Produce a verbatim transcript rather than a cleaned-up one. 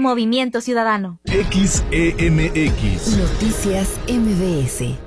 Movimiento Ciudadano. X E M X. Noticias M B S.